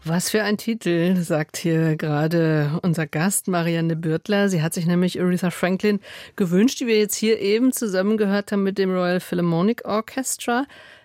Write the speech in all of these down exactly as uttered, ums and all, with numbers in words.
Was für ein Titel, sagt hier gerade unser Gast Marianne Bürtler. Sie hat sich nämlich Aretha Franklin gewünscht, die wir jetzt hier eben zusammen gehört haben mit dem Royal Philharmonic Orchestra.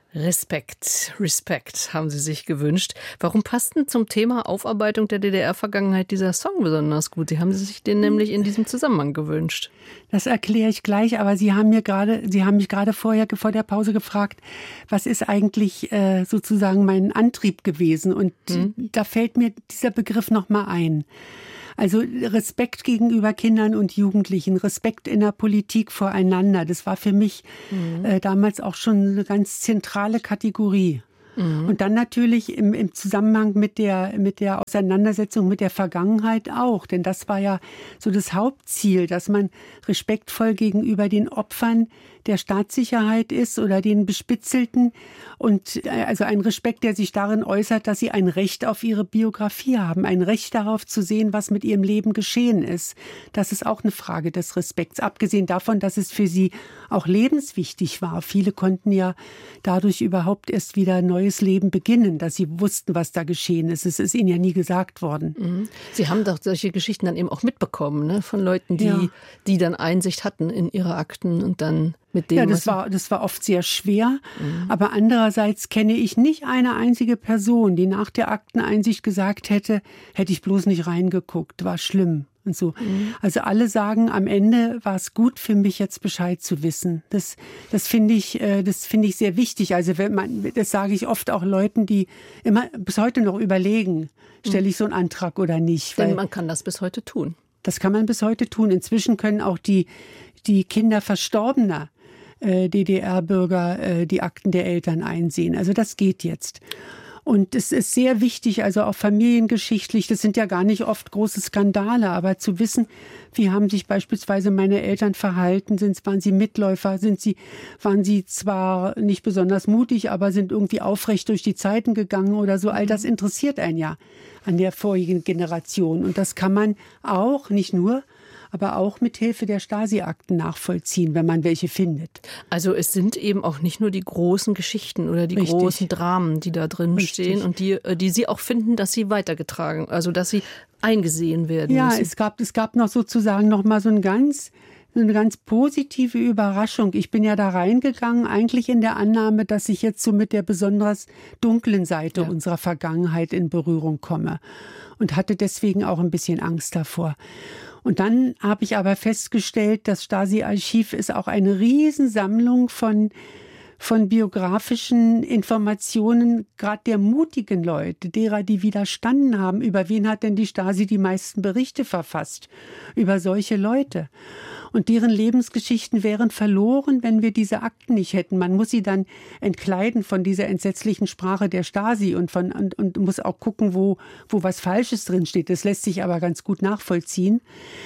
Respekt, Respekt haben Sie sich gewünscht. Warum passt denn zum Thema Aufarbeitung der D D R-Vergangenheit dieser Song besonders gut? Sie haben sich den nämlich in diesem Zusammenhang gewünscht. Das erkläre ich gleich, aber Sie haben mir gerade, Sie haben mich gerade vorher vor der Pause gefragt, was ist eigentlich äh, sozusagen mein Antrieb gewesen? Und hm. da fällt mir dieser Begriff noch mal ein. Also Respekt gegenüber Kindern und Jugendlichen, Respekt in der Politik voreinander. Das war für mich mhm. äh, damals auch schon eine ganz zentrale Kategorie. Mhm. Und dann natürlich im, im Zusammenhang mit der, mit der Auseinandersetzung mit der Vergangenheit auch. Denn das war ja so das Hauptziel, dass man respektvoll gegenüber den Opfern der Staatssicherheit ist oder den Bespitzelten. Und also ein Respekt, der sich darin äußert, dass sie ein Recht auf ihre Biografie haben, ein Recht darauf zu sehen, was mit ihrem Leben geschehen ist. Das ist auch eine Frage des Respekts. Abgesehen davon, dass es für sie auch lebenswichtig war. Viele konnten ja dadurch überhaupt erst wieder ein neues Leben beginnen, dass sie wussten, was da geschehen ist. Es ist ihnen ja nie gesagt worden. Sie haben doch solche Geschichten dann eben auch mitbekommen, ne? Von Leuten, die, ja. die dann Einsicht hatten in ihre Akten und dann mit dem, ja, das war, das war oft sehr schwer. Mhm. Aber andererseits kenne ich nicht eine einzige Person, die nach der Akteneinsicht gesagt hätte, hätte ich bloß nicht reingeguckt, war schlimm. Und so. Mhm. Also alle sagen, am Ende war es gut für mich, jetzt Bescheid zu wissen. Das, das finde ich, das finde ich sehr wichtig. Also wenn man, das sage ich oft auch Leuten, die immer bis heute noch überlegen, stelle ich so einen Antrag oder nicht. Denn man kann das bis heute tun. Das kann man bis heute tun. Inzwischen können auch die, die Kinder Verstorbener D D R-Bürger die Akten der Eltern einsehen. Also das geht jetzt. Und es ist sehr wichtig, also auch familiengeschichtlich, das sind ja gar nicht oft große Skandale, aber zu wissen, wie haben sich beispielsweise meine Eltern verhalten, sind, waren sie Mitläufer, sind sie, waren sie zwar nicht besonders mutig, aber sind irgendwie aufrecht durch die Zeiten gegangen oder so, all das interessiert einen ja an der vorigen Generation. Und das kann man auch, nicht nur, aber auch mit Hilfe der Stasi-Akten nachvollziehen, wenn man welche findet. Also es sind eben auch nicht nur die großen Geschichten oder die Richtig. großen Dramen, die da drin Richtig. stehen und die, die Sie auch finden, dass sie weitergetragen, also dass sie eingesehen werden ja, müssen. Ja, es gab, es gab noch sozusagen noch mal so ein ganz eine ganz positive Überraschung. Ich bin ja da reingegangen, eigentlich in der Annahme, dass ich jetzt so mit der besonders dunklen Seite ja. unserer Vergangenheit in Berührung komme und hatte deswegen auch ein bisschen Angst davor. Und dann habe ich aber festgestellt, das Stasi-Archiv ist auch eine Riesensammlung von, von biografischen Informationen, gerade der mutigen Leute, derer, die widerstanden haben. Über wen hat denn die Stasi die meisten Berichte verfasst? Über solche Leute. Und deren Lebensgeschichten wären verloren, wenn wir diese Akten nicht hätten. Man muss sie dann entkleiden von dieser entsetzlichen Sprache der Stasi und, von, und, und muss auch gucken, wo, wo was Falsches drinsteht. Das lässt sich aber ganz gut nachvollziehen.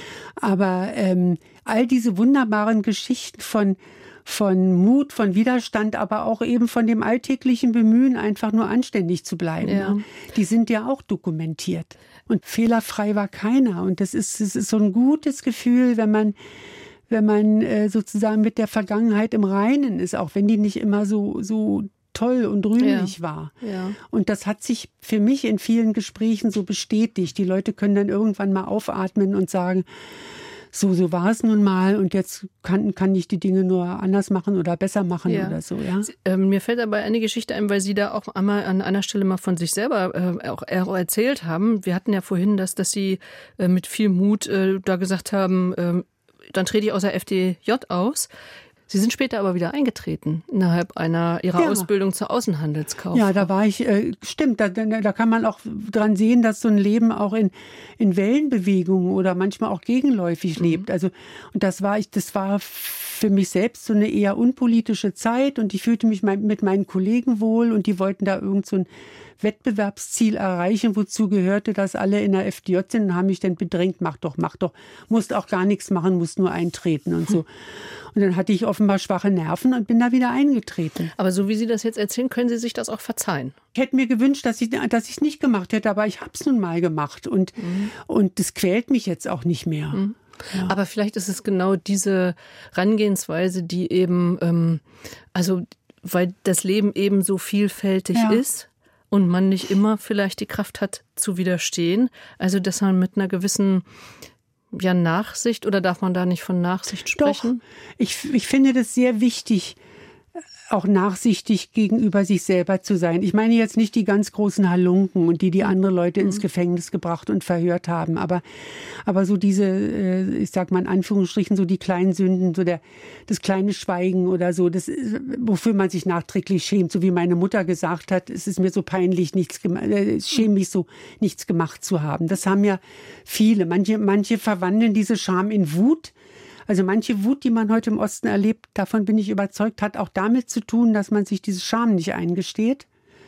Aber ähm, all diese wunderbaren Geschichten von, von Mut, von Widerstand, aber auch eben von dem alltäglichen Bemühen, einfach nur anständig zu bleiben, ja. Ja, die sind ja auch dokumentiert. Und fehlerfrei war keiner. Und das ist, das ist so ein gutes Gefühl, wenn man, wenn man äh, sozusagen mit der Vergangenheit im Reinen ist, auch wenn die nicht immer so, so toll und rühmlich ja. war. Ja. Und das hat sich für mich in vielen Gesprächen so bestätigt. Die Leute können dann irgendwann mal aufatmen und sagen, so, so war es nun mal und jetzt kann, kann ich die Dinge nur anders machen oder besser machen ja. oder so. Ja? Äh, mir fällt dabei eine Geschichte ein, weil Sie da auch einmal an einer Stelle mal von sich selber äh, auch, auch erzählt haben. Wir hatten ja vorhin das, dass Sie äh, mit viel Mut äh, da gesagt haben, äh, dann trete ich aus der F D J aus. Sie sind später aber wieder eingetreten innerhalb einer Ihrer ja. Ausbildung zur Außenhandelskauffrau. Ja, da war ich, äh, stimmt, da, da kann man auch dran sehen, dass so ein Leben auch in, in Wellenbewegungen oder manchmal auch gegenläufig mhm. lebt. Also, und das war ich, das war für mich selbst so eine eher unpolitische Zeit und ich fühlte mich mein, mit meinen Kollegen wohl und die wollten da irgend so ein Wettbewerbsziel erreichen, wozu gehörte, dass alle in der F D J sind und haben mich dann bedrängt, mach doch, mach doch, musst auch gar nichts machen, musst nur eintreten und so. Und dann hatte ich offenbar schwache Nerven und bin da wieder eingetreten. Aber so wie Sie das jetzt erzählen, können Sie sich das auch verzeihen? Ich hätte mir gewünscht, dass ich dass ich es nicht gemacht hätte, aber ich habe es nun mal gemacht und, mhm. und das quält mich jetzt auch nicht mehr. Mhm. Ja. Aber vielleicht ist es genau diese Herangehensweise, die eben, ähm, also weil das Leben eben so vielfältig ja. ist, und man nicht immer vielleicht die Kraft hat zu widerstehen. Also dass man mit einer gewissen ja, Nachsicht, oder darf man da nicht von Nachsicht sprechen? Doch, ich, ich finde das sehr wichtig, auch nachsichtig gegenüber sich selber zu sein. Ich meine jetzt nicht die ganz großen Halunken und die, die andere Leute ins Gefängnis gebracht und verhört haben, aber, aber so diese, ich sag mal in Anführungsstrichen, so die kleinen Sünden, so der, das kleine Schweigen oder so, das, wofür man sich nachträglich schämt, so wie meine Mutter gesagt hat, es ist mir so peinlich, nichts gemacht, ich schäme mich so, nichts gemacht zu haben. Das haben ja viele. Manche, manche verwandeln diese Scham in Wut. Also manche Wut, die man heute im Osten erlebt, davon bin ich überzeugt, hat auch damit zu tun, dass man sich diese Scham nicht eingesteht.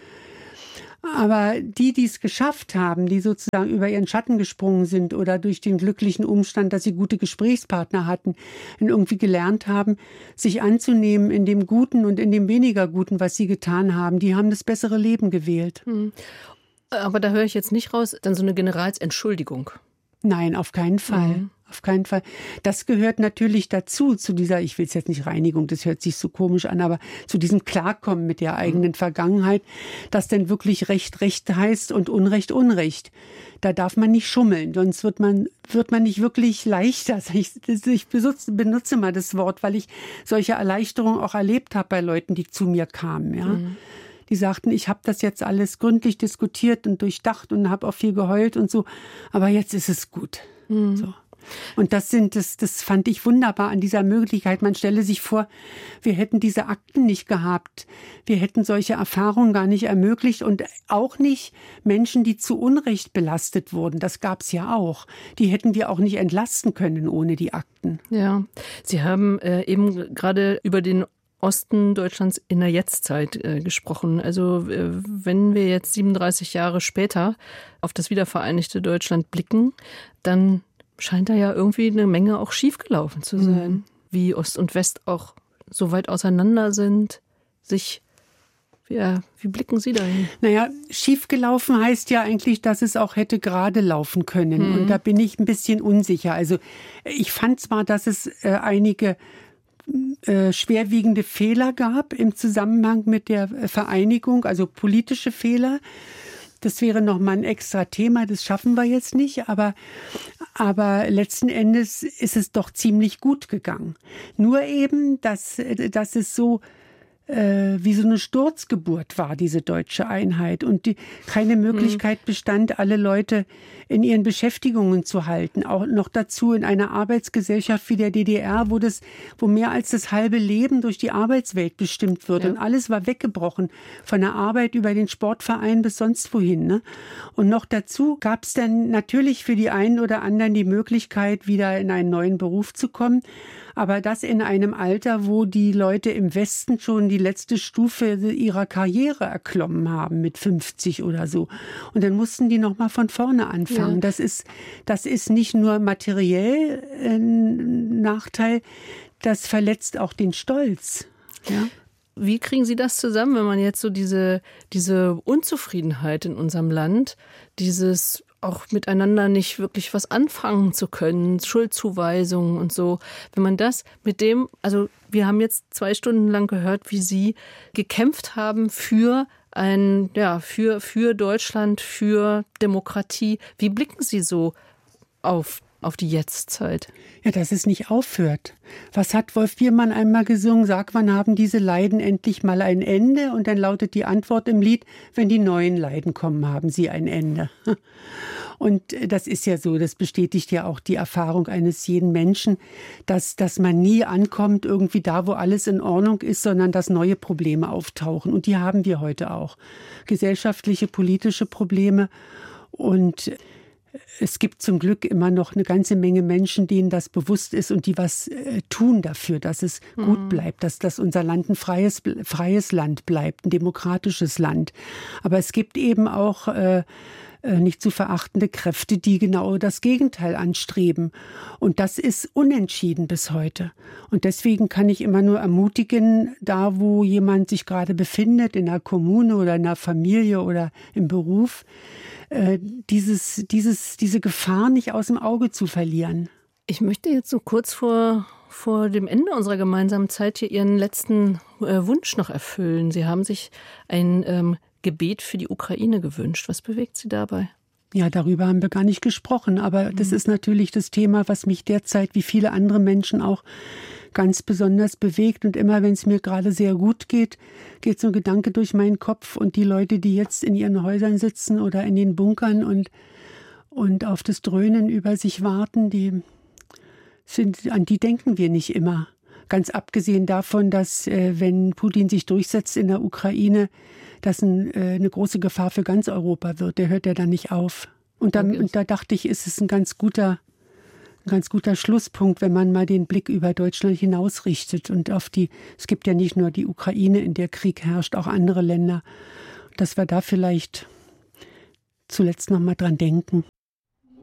Aber die, die es geschafft haben, die sozusagen über ihren Schatten gesprungen sind oder durch den glücklichen Umstand, dass sie gute Gesprächspartner hatten, irgendwie gelernt haben, sich anzunehmen in dem Guten und in dem weniger Guten, was sie getan haben, die haben das bessere Leben gewählt. Aber da höre ich jetzt nicht raus, dann so eine Generalsentschuldigung. Nein, auf keinen Fall. Mhm. Auf keinen Fall. Das gehört natürlich dazu, zu dieser, ich will es jetzt nicht Reinigung, das hört sich so komisch an, aber zu diesem Klarkommen mit der eigenen Vergangenheit, dass denn wirklich Recht Recht heißt und Unrecht Unrecht. Da darf man nicht schummeln, sonst wird man, wird man nicht wirklich leichter. Ich, ich benutze, benutze mal das Wort, weil ich solche Erleichterungen auch erlebt habe bei Leuten, die zu mir kamen, ja. Mhm. Die sagten, ich habe das jetzt alles gründlich diskutiert und durchdacht und habe auch viel geheult und so, aber jetzt ist es gut. Mhm. So. Und das sind, das, das fand ich wunderbar an dieser Möglichkeit. Man stelle sich vor, wir hätten diese Akten nicht gehabt. Wir hätten solche Erfahrungen gar nicht ermöglicht und auch nicht Menschen, die zu Unrecht belastet wurden. Das gab es ja auch. Die hätten wir auch nicht entlasten können ohne die Akten. Ja, Sie haben äh, eben gerade über den Osten Deutschlands in der Jetztzeit äh, gesprochen. Also äh, wenn wir jetzt siebenunddreißig Jahre später auf das wiedervereinigte Deutschland blicken, dann scheint da ja irgendwie eine Menge auch schiefgelaufen zu sein. Mhm. Wie Ost und West auch so weit auseinander sind, sich, ja, wie blicken Sie dahin? Naja, schiefgelaufen heißt ja eigentlich, dass es auch hätte gerade laufen können. Mhm. Und da bin ich ein bisschen unsicher. Also ich fand zwar, dass es äh, einige äh, schwerwiegende Fehler gab im Zusammenhang mit der Vereinigung, also politische Fehler. Das wäre nochmal ein extra Thema, das schaffen wir jetzt nicht, aber, aber letzten Endes ist es doch ziemlich gut gegangen. Nur eben, dass, dass es so äh, wie so eine Sturzgeburt war, diese deutsche Einheit, und die, keine Möglichkeit bestand, alle Leute in ihren Beschäftigungen zu halten. Auch noch dazu in einer Arbeitsgesellschaft wie der D D R, wo das, wo mehr als das halbe Leben durch die Arbeitswelt bestimmt wird. Ja. Und alles war weggebrochen. Von der Arbeit über den Sportverein bis sonst wohin. Ne? Und noch dazu gab es dann natürlich für die einen oder anderen die Möglichkeit, wieder in einen neuen Beruf zu kommen. Aber das in einem Alter, wo die Leute im Westen schon die letzte Stufe ihrer Karriere erklommen haben, mit fünfzig oder so. Und dann mussten die noch mal von vorne anfangen. Ja. Das ist, das ist nicht nur materiell ein Nachteil, das verletzt auch den Stolz. Ja. Wie kriegen Sie das zusammen, wenn man jetzt so diese, diese Unzufriedenheit in unserem Land, dieses auch miteinander nicht wirklich was anfangen zu können, Schuldzuweisungen und so. Wenn man das mit dem, also wir haben jetzt zwei Stunden lang gehört, wie Sie gekämpft haben für ein, ja, für, für Deutschland, für Demokratie. Wie blicken Sie so auf auf die Jetztzeit? Ja, dass es nicht aufhört. Was hat Wolf Biermann einmal gesungen? Sag, wann haben diese Leiden endlich mal ein Ende? Und dann lautet die Antwort im Lied, wenn die neuen Leiden kommen, haben sie ein Ende. Und das ist ja so, das bestätigt ja auch die Erfahrung eines jeden Menschen, dass, dass man nie ankommt irgendwie da, wo alles in Ordnung ist, sondern dass neue Probleme auftauchen. Und die haben wir heute auch. Gesellschaftliche, politische Probleme. Und es gibt zum Glück immer noch eine ganze Menge Menschen, denen das bewusst ist und die was äh, tun dafür, dass es mhm. gut bleibt, dass, dass unser Land ein freies, freies Land bleibt, ein demokratisches Land. Aber es gibt eben auch äh, nicht zu verachtende Kräfte, die genau das Gegenteil anstreben. Und das ist unentschieden bis heute. Und deswegen kann ich immer nur ermutigen, da wo jemand sich gerade befindet, in einer Kommune oder in einer Familie oder im Beruf, Dieses, dieses, diese Gefahr nicht aus dem Auge zu verlieren. Ich möchte jetzt so kurz vor, vor dem Ende unserer gemeinsamen Zeit hier Ihren letzten äh, Wunsch noch erfüllen. Sie haben sich ein ähm, Gebet für die Ukraine gewünscht. Was bewegt Sie dabei? Ja, darüber haben wir gar nicht gesprochen, aber mhm. das ist natürlich das Thema, was mich derzeit, wie viele andere Menschen auch, ganz besonders bewegt. Und immer, wenn es mir gerade sehr gut geht, geht so ein Gedanke durch meinen Kopf. Und die Leute, die jetzt in ihren Häusern sitzen oder in den Bunkern und, und auf das Dröhnen über sich warten, die sind, an die denken wir nicht immer. Ganz abgesehen davon, dass, äh, wenn Putin sich durchsetzt in der Ukraine, das ein, äh, eine große Gefahr für ganz Europa wird. Der hört ja dann nicht auf. Und, dann, und da dachte ich, ist es ein ganz guter Ein ganz guter Schlusspunkt, wenn man mal den Blick über Deutschland hinaus richtet und auf die, es gibt ja nicht nur die Ukraine, in der Krieg herrscht, auch andere Länder, dass wir da vielleicht zuletzt noch mal dran denken.